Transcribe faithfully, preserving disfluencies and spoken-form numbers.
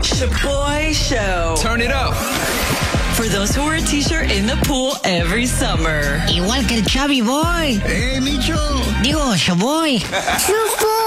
Shaboy Show. Turn it up. For those who wear a t-shirt in the pool every summer. Igual que el Chubby Boy. Hey, Micho. Digo, Shaboy. Shaboy.